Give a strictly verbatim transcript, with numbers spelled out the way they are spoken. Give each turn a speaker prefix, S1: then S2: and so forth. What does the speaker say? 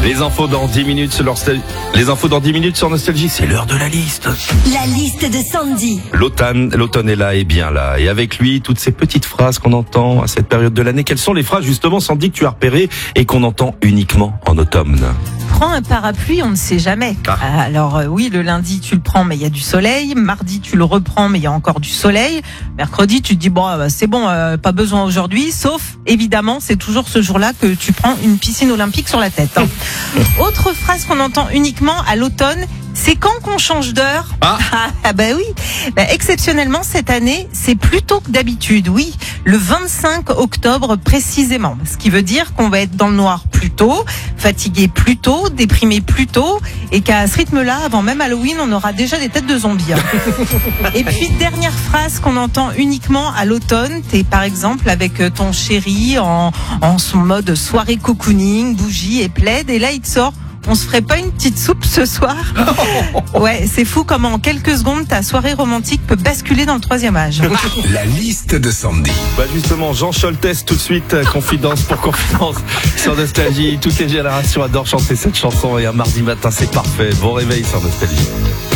S1: Les infos dans dix minutes sur Nostalgie. Les infos dans dix minutes sur Nostalgie, c'est l'heure de la liste.
S2: La liste de Sandy.
S1: L'automne, l'automne est là et bien là. Et avec lui, toutes ces petites phrases qu'on entend à cette période de l'année. Quelles sont les phrases justement, Sandy, que tu as repérées et qu'on entend uniquement en automne?
S3: Prends un parapluie, on ne sait jamais.
S1: Ah.
S3: Alors euh, oui, le lundi tu le prends mais il y a du soleil, mardi tu le reprends mais il y a encore du soleil, mercredi tu te dis bon euh, c'est bon, euh, pas besoin aujourd'hui, sauf évidemment c'est toujours ce jour-là que tu prends une piscine olympique sur la tête. Hein. Autre phrase qu'on entend uniquement à l'automne, c'est quand qu'on change d'heure.
S1: Ah.
S3: Ah bah oui, bah, exceptionnellement cette année c'est plus tôt que d'habitude, oui, le vingt-cinq octobre précisément, ce qui veut dire qu'on va être dans le noir plus tôt, fatigué plus tôt, déprimé plus tôt, et qu'à ce rythme-là, avant même Halloween, on aura déjà des têtes de zombies. Hein. Et puis dernière phrase qu'on entend uniquement à l'automne, t'es par exemple avec ton chéri en, en son mode soirée cocooning, bougie et plaid, et là il te sort: on se ferait pas une petite soupe ce soir? Ouais, c'est fou comment en quelques secondes ta soirée romantique peut basculer dans le troisième âge.
S4: La liste de Sandy.
S1: Bah justement, Jean Scholtes tout de suite, euh, confidence pour confidence sur Nostalgie. Toutes les générations adorent chanter cette chanson et un mardi matin c'est parfait. Bon réveil sur Nostalgie.